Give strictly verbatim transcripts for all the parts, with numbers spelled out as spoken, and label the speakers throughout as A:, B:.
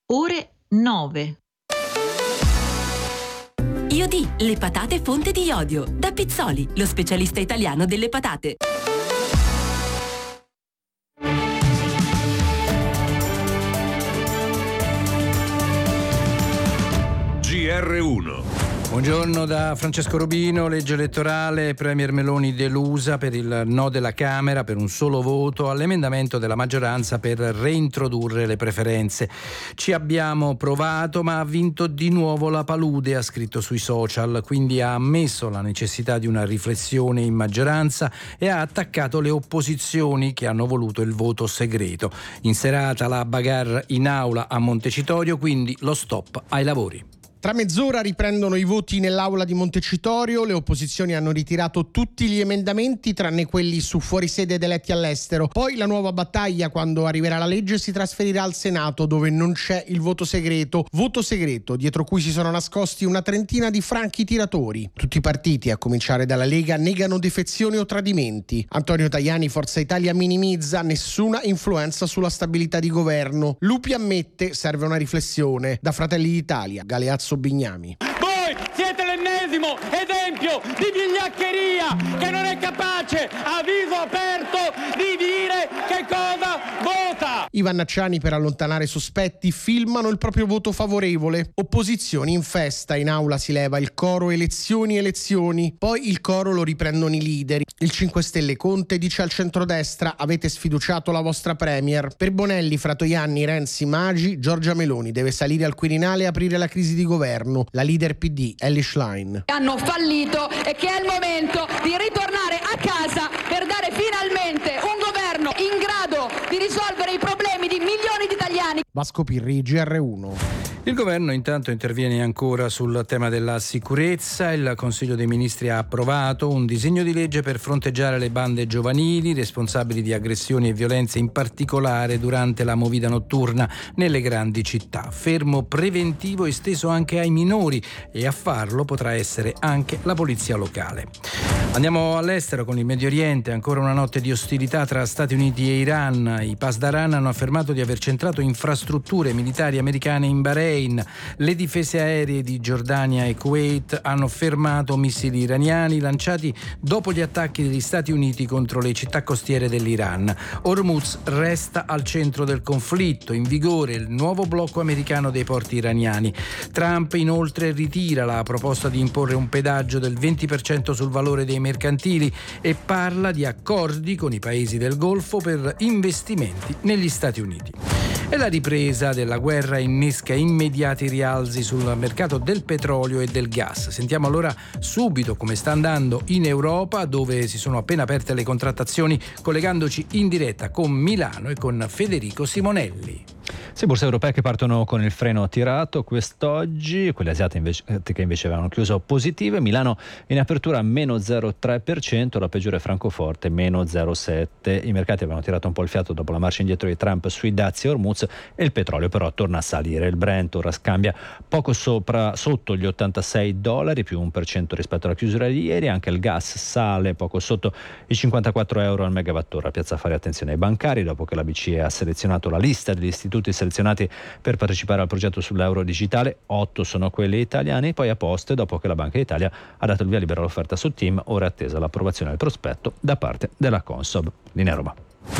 A: ore nove.
B: Iodì, le patate fonte di iodio. Da Pizzoli, lo specialista italiano delle patate.
C: G R uno.
D: Buongiorno da Francesco Rubino. Legge elettorale, Premier Meloni delusa per il no della Camera per un solo voto all'emendamento della maggioranza per reintrodurre le preferenze. Ci abbiamo provato ma ha vinto di nuovo la palude, ha scritto sui social, quindi ha ammesso la necessità di una riflessione in maggioranza e ha attaccato le opposizioni che hanno voluto il voto segreto. In serata la bagarre in aula a Montecitorio, quindi lo stop ai lavori.
E: Tra mezz'ora riprendono i voti nell'aula di Montecitorio. Le opposizioni hanno ritirato tutti gli emendamenti tranne quelli su fuorisede ed eletti all'estero. Poi la nuova battaglia, quando arriverà la legge, si trasferirà al Senato, dove non c'è il voto segreto. Voto segreto dietro cui si sono nascosti una trentina di franchi tiratori. Tutti i partiti, a cominciare dalla Lega, negano defezioni o tradimenti. Antonio Tajani, Forza Italia, minimizza: nessuna influenza sulla stabilità di governo. Lupi ammette: serve una riflessione. Da Fratelli d'Italia, Galeazzo Bignami.
F: Voi siete l'ennesimo esempio di vigliaccheria che non è capace a viso aperto di dire che cosa vota.
E: I vannacciani, per allontanare sospetti, filmano il proprio voto favorevole. Opposizioni in festa, in aula si leva il coro elezioni elezioni, poi il coro lo riprendono i leader. Il cinque Stelle Conte dice al centrodestra: avete sfiduciato la vostra premier. Per Bonelli, Fratoianni, Renzi, Magi, Giorgia Meloni deve salire al Quirinale e aprire la crisi di governo. La leader P D, Elly Schlein.
G: Hanno fallito e che è il momento di ritornare a casa per dare finalmente un governo in grado di risolvere i problemi di milioni di italiani.
E: Vasco Pirri, G R uno.
D: Il governo intanto interviene ancora sul tema della sicurezza. Il Consiglio dei Ministri ha approvato un disegno di legge per fronteggiare le bande giovanili responsabili di aggressioni e violenze, in particolare durante la movida notturna nelle grandi città. Fermo preventivo esteso anche ai minori, e a farlo potrà essere anche la polizia locale. Andiamo all'estero con il Medio Oriente. Ancora una notte di ostilità tra Stati Uniti e Iran. I Pasdaran hanno affermato di aver centrato infrastrutture militari americane in Bahrain. Le difese aeree di Giordania e Kuwait hanno fermato missili iraniani lanciati dopo gli attacchi degli Stati Uniti contro le città costiere dell'Iran. Hormuz resta al centro del conflitto, in vigore il nuovo blocco americano dei porti iraniani. Trump inoltre ritira la proposta di imporre un pedaggio del venti per cento sul valore dei mercantili e parla di accordi con i paesi del Golfo per investimenti negli Stati Uniti. E la ripresa della guerra innesca immediati rialzi sul mercato del petrolio e del gas. Sentiamo allora subito come sta andando in Europa, dove si sono appena aperte le contrattazioni, collegandoci in diretta con Milano e con Federico Simonelli.
H: Sì, borse europee che partono con il freno tirato quest'oggi, quelle asiatiche invece, che invece avevano chiuso positive. Milano in apertura meno zero virgola tre per cento, la peggiore Francoforte meno zero virgola sette per cento. I mercati avevano tirato un po' il fiato dopo la marcia indietro di Trump sui dazi e Hormuz, e il petrolio però torna a salire. Il Brent ora scambia poco sopra sotto gli ottantasei dollari, più un per cento rispetto alla chiusura di ieri. Anche il gas sale poco sotto i cinquantaquattro euro al megawattora. Piazza Affari attenzione ai bancari, dopo che la B C E ha selezionato la lista degli istituti selezionati per partecipare al progetto sull'euro digitale. Otto sono quelli italiani. Poi a Poste, dopo che la Banca d'Italia ha dato il via libera all'offerta su Team, ora è attesa l'approvazione del prospetto da parte della Consob. Linea Roma.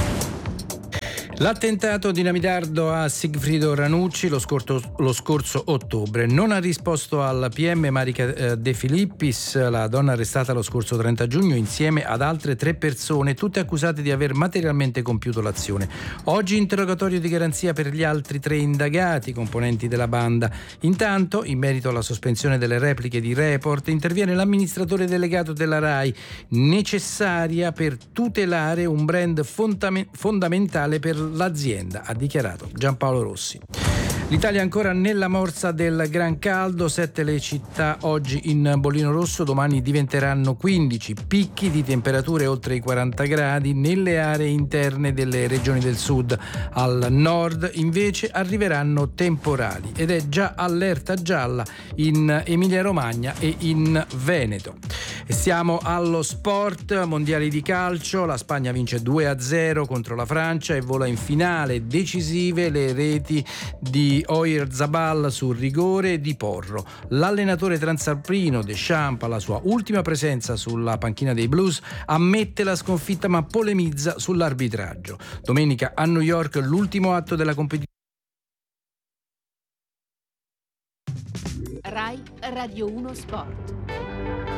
D: L'attentato dinamitardo a Sigfrido Ranucci lo scorso, lo scorso ottobre. Non ha risposto al P M Marica De Filippis, la donna arrestata lo scorso trenta giugno insieme ad altre tre persone, tutte accusate di aver materialmente compiuto l'azione. Oggi interrogatorio di garanzia per gli altri tre indagati, componenti della banda. Intanto, in merito alla sospensione delle repliche di Report, interviene l'amministratore delegato della RAI, necessaria per tutelare un brand fondam- fondamentale per l'azienda, ha dichiarato Giampaolo Rossi. L'Italia ancora nella morsa del gran caldo, sette le città oggi in bollino rosso, domani diventeranno quindici, picchi di temperature oltre i quaranta gradi nelle aree interne delle regioni del sud. Al nord invece arriveranno temporali ed è già allerta gialla in Emilia Romagna e in Veneto. E stiamo allo sport, mondiali di calcio, la Spagna vince due a zero contro la Francia e vola in finale, decisive le reti di Oyarzabal sul rigore e di Porro. L'allenatore transalpino Deschamps, alla sua ultima presenza sulla panchina dei Blues, ammette la sconfitta ma polemizza sull'arbitraggio. Domenica a New York l'ultimo atto della competizione.
A: Rai Radio uno Sport.